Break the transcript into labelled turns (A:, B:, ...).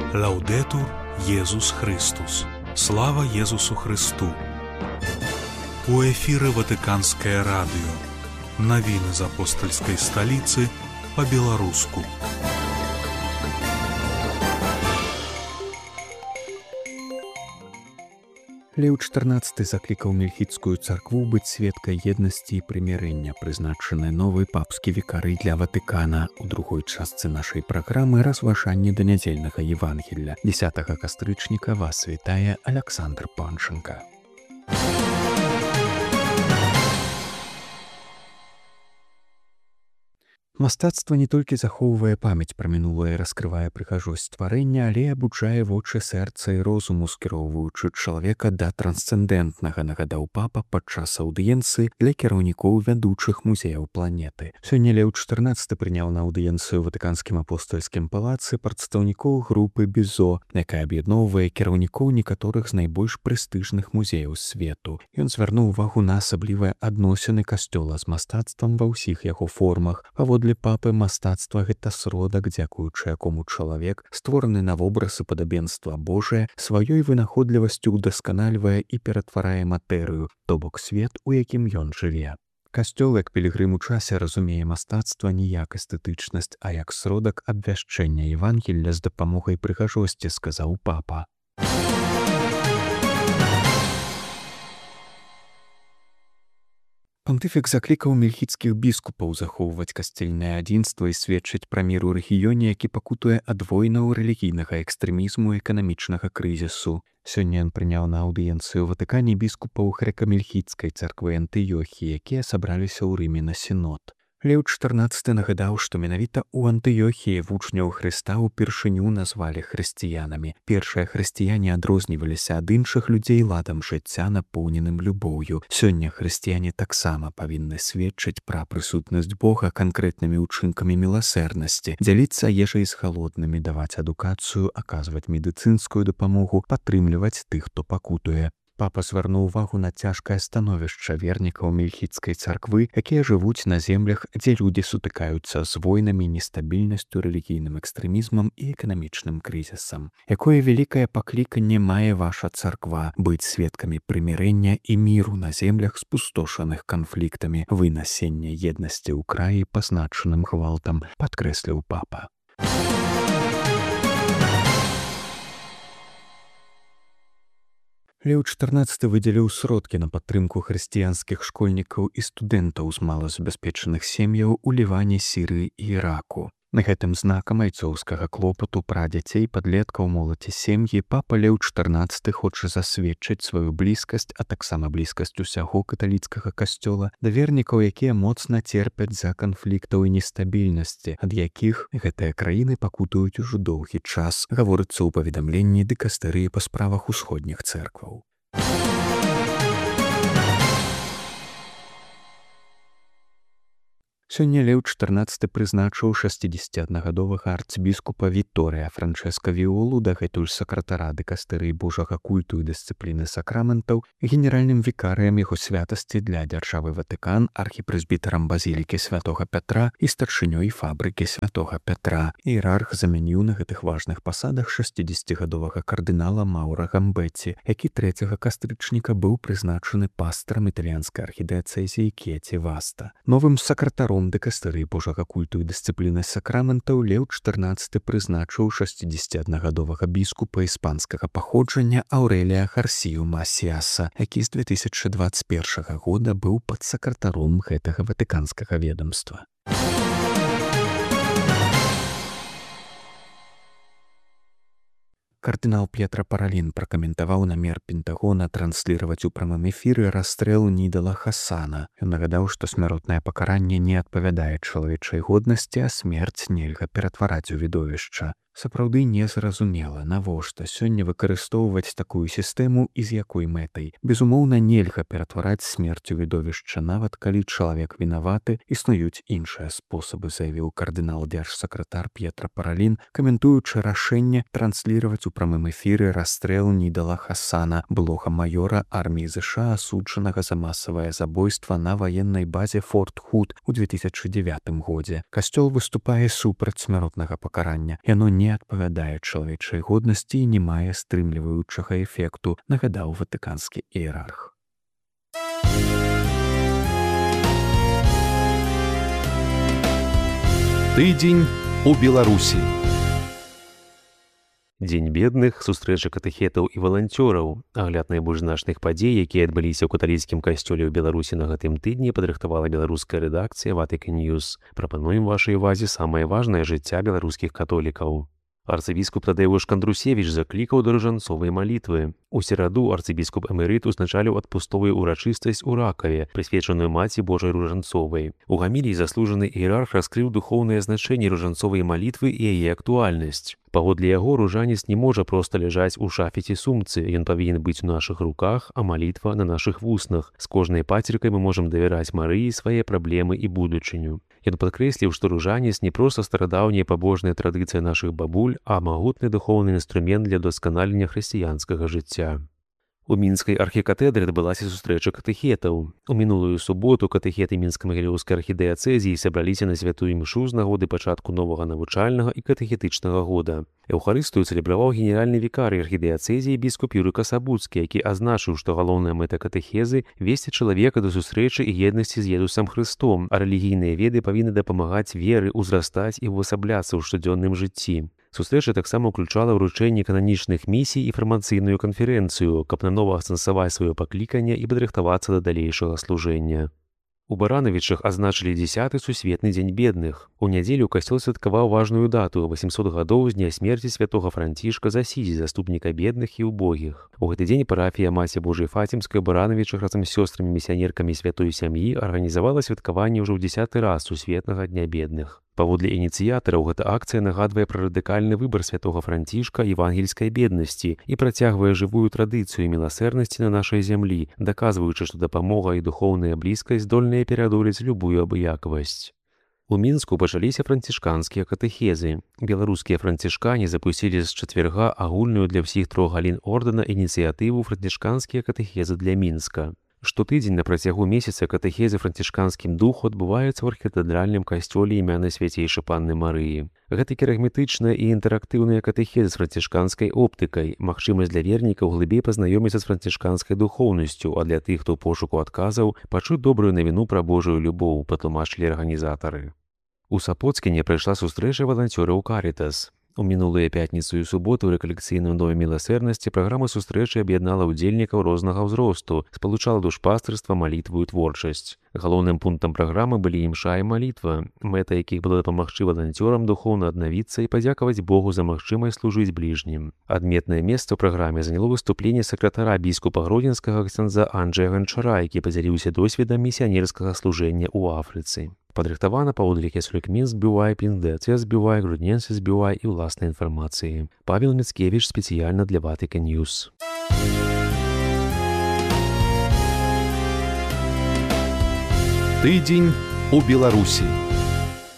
A: Лаўдэтур Езус Христус. Слава Езусу Христу. У эфіры Ватыканскае радыё. Навіны з апостальскай сталіцы па-беларуску.
B: Леў XIV заклікаў мельхіцкую царкву быць сведкай еднасці і прымірэння, прызначанай новай папскі вікарый для Ватыкана. У другой частцы нашай праграмы разважанне да нядзельнага Евангелля. 10 кастрычніка вас вітае Александр Панченко. Мастацтва не толькі захоўвае памяць пра мінулае, раскрывае прыгажосць стварэння, але абуджае вочы сэрца і розуму, скіроўваючы чалавека да трансцэндэнтнага, нагадаў папа падчас аўдыенцыі для кіраўнікоў вядучых музеяў планеты. Сёння Леў XIV прыняў на аўдыенцыю ў Ватыканскім апостальскім палацы прадстаўнікоў групы Бізо, якая аб'ядноўвае кіраўнікоў некаторых з найбольш прэстыжных музеяў свету. Ён звярнуў увагу на асаблівыя адносіны касцёла з мастацтвам ва ўсіх яго формах. Паводле папы мастацтва гэта сродак, дзякуючы якому чалавек, створаны на вобраз і падабенства Божае, сваёй вынаходлівасцю удасканальвае і ператварае матэрыю, то бок свет, у якім ён жыве. Касцёл, як пілігрым у часе, разумее мастацтва не як эстэтычнасць, а як сродак абвяшчэння Евангелля з дапамогай прыгажосці, сказаў папа. Пантыфік заклікаў мельхіцкіх біскупаў захоўваць касцельнае адзінства і сведчыць пра мір у рэгіёне, які пакутуе ад войнаў, рэлігійнага экстрэмізму і эканамічнага крызісу. Сёння ён прыняў на аўдыенцыю ў Ватыкане біскупаў грэка-мельхіцкай царквы Антыёхіі, якія сабраліся ў Рыме на сінод. Леў XIV нагадаў, што менавіта ў Антыёхіі вучняў Хрыста ўпершыню назвалі хрысціянамі. Першыя хрысціяне адрозніваліся ад іншых людзей ладам жыцця, напоўненым любоўю. Сёння хрысціяне таксама павінны сведчыць пра прысутнасць Бога канкрэтнымі ўчынкамі міласэрнасці, дзяліцца ежай з халоднымі, даваць адукацыю, аказваць медыцынскую дапамогу, падтрымліваць тых, хто пакутуе. Папа звярнуў увагу на цяжкае становішча вернікаў мельхіцкай царквы, якія жывуць на землях, дзе людзі сутыкаюцца з войнамі, нестабільнасцю, рэлігійным экстрэмізмам і эканамічным крызісам. Якое вялікае пакліканне мае ваша царква быць сведкамі прымірэння і міру на землях, спустошаных канфліктамі, вынасення еднасці ў краі, пазначаным гвалтам, падкрэсліў папа. Леў XIV выдзеліў сродкі на падтрымку хрысціянскіх школьнікаў і студэнтаў з малазабяспечаных сем'яў у Ліване, Сірыі і Іраку. На гэтым знакам айцоўскага клопату пра дзяцей, падлеткаў, моладзь і сем'і папа Леў XIV хоча засведчыць сваю блізкасць, а таксама блізкасць усяго каталіцкага касцёла да вернікаў, якія моцна церпяць за канфліктаў і нестабільнасці, ад якіх гэтыя краіны пакутуюць ужо доўгі час, гаворыцца ў паведамленні дыкастэрыі па справах усходніх цэркваў. Сёння Леў XIV прызначыў 61гадовага арцбіскупа Віторыя Франчэска Віолу, дагэтуль сакратара дыкастэрыі Божага культу і дысцыпліны сакраментаў, генеральным вікарыям яго святасці для дзяржавы Ватыкан, архіпрэзбітарам базілікі святога Пятра і старшынёй фабрыкі святога Пятра. Іерарх замяніў на гэтых важных пасадах 60гадовага кардынала Маўра Гамбэці, які 3 кастрычніка быў прызначаны пастарам італьянскай архідыацэзіі К'еці Васта. Новым сакратаром дыкастэрыі Божага культу і дысцыпліны сакраментаў Леў XIV прызначыў 61гадовага біскупа іспанскага паходжання Аўрэлія Гарсію Масіаса, які з 2021 года быў падсакратаром гэтага ватыканскага ведамства. Кардынал П'етра Паралін пракаментаваў намер Пентагона трансліраваць у прамым эфіры расстрэл Нідала Хасана. Ён нагадаў, што смяротнае пакаранне не адпавядае чалавечай годнасці, а смерць нельга ператвараць у відовішча. Сапраўды незразумела, навошта сёння выкарыстоўваць такую сістэму і з якой мэтай. Безумоўна, нельга ператвараць смерць у відовішча, нават калі чалавек вінаваты, існуюць іншыя спосабы, заявіў кардынал дзяржсакратар П'етра Паралін, каментуючы рашэнне трансліраваць у прамым эфіры расстрэл Нідала Хасана, былога маёра арміі ЗША, асуджанага за масавае забойства на ваеннай базе Форт Худ у 2009 годзе. Касцёл выступае супраць смяротнага пакарання. Яно не не адпавядае чалавечай годнасці і не мае стрымліваючага эфекту, нагадаў ватыканскі іерарх.
C: Тыдзень у Беларусі. Дзень бедных, сустрэча катэхетаў і валанцёраў. Агляд найбольш значных падзей, якія адбыліся ў каталіцкім касцёле ў Беларусі на гэтым тыдні, падрыхтавала беларуская рэдакцыя Vatican News. Прапануем вашай увазе самае важнае жыцця беларускіх католікаў. Арцыбіскуп Тадеуш Кандрусевіч заклікаў да ружанцовай малітвы. У сераду арцыбіскуп эмерыт узначаліў адпустовую ўрачыстасць у Ракаве, прысвечаную маці Божай ружанцовай. У гаміліі заслужаны іерарх раскрыў духоўнае значэнне ружанцовай малітвы і яе актуальнасць. Паводле яго, ружанец не можа проста ляжаць у шафе ці сумцы, ён павінен быць у нашых руках, а малітва на нашых вуснах. З кожнай пацеркай мы можам давяраць Марыі свае праблемы і будучыню. Ён падкрэсліў, што ружанец не проста старадаўняя пабожная традыцыя нашых бабуль, а магутны духоўны інструмент для дасканалення хрысціянскага жыцця. У мінскай архікатэдры адбылася сустрэча катэхетаў. У мінулую суботу катэхеты мінска-магілёўскай архідыяцэзіі сабраліся на святую імшу з нагоды пачатку новага навучальнага і катэхетычнага года. Эўхарыстыю цэлебраваў генеральны вікарый архідыяцэзіі біскуп Юрый Касабуцкі, які азначыў, што галоўная мэта катэхезы – весці чалавека да сустрэчы і еднасці з Езусам Хрыстом, а рэлігійныя веды павінны дапамагаць веры ўзрастаць і ўвасабляцца ў штодзённым жыцці. Сустрэча таксама ўключала ўручэнне кананічных місій і фармацыйную канферэнцыю, каб нанова асэнсаваць сваё пакліканне і падрыхтавацца да далейшага служэння. У Баранавічах азначылі 10-й сусветны дзень бедных. У нядзелю касцёл святкаваў важную дату – 800 гадоў з дня смерці святога Францішка з Асізі, заступніка бедных і ўбогіх. У гэты дзень парафія Маці Божай Фацімскай у Баранавічах разам з сёстрамі-місіянеркамі святой сям'і арганізавала святкаванне ўжо ў 10-й раз сусветнага дня бедных. Паводле ініцыятараў, гэта акцыя нагадвае пра радыкальны выбар святога Францішка евангельскай беднасці і працягвае жывую традыцыю міласэрнасці на нашай зямлі, даказваючы, што дапамога і духоўная блізкасць здольныя пераадолець любую абыякавасць. У Мінску пачаліся францішканскія катэхезы. Беларускія францішкане запусцілі з чацвярга агульную для ўсіх 3 галін ордэна ініцыятыву «Францішканскія катэхезы для Мінска». Штотыдзень на працягу месяца катэхезы францішканскім духу адбываюцца ў архікатэдральным касцёле імя Найсвяцейшай Панны Марыі. Гэта керагметычная і інтэрактыўная катэхезы з францішканскай оптыкай, магчымасць для вернікаў глыбей пазнаёміцца з францішканскай духоўнасцю, а для тых, хто ў пошуку адказаў, пачуць добрую навіну пра Божую любоў, патлумачылі арганізатары. У Сапоцкіне прайшла сустрэча валанцёраў Карітас. У мінулыя пятніцу і суботу ў рэкалекцыйным доме міласэрнасці праграма сустрэчы аб'яднала ўдзельнікаў рознага ўзросту, спалучала душпастырства, малітву і творчасць. Галоўным пунктам праграмы былі імша і малітва, мэта якіх была дапамагчы валанцёрам духоўна аднавіцца і падзякаваць Богу за магчымасць служыць бліжнім. Адметнае месца ў праграме заняло выступленне сакратара біскупа гродзенскага ксяндза Анджэя Ганчара, які падзяліўся досведам місіянерскага служэння ў Афрыцы. Падрыхтавана паводле Кесулік-Мінск бювай, Піндэ-Цэс бювай, Грудненсіс бювай і ўласнай інфармацыі. Павел Міцкевіч спецыяльна для Vatican News. Тыдзень у Беларусі.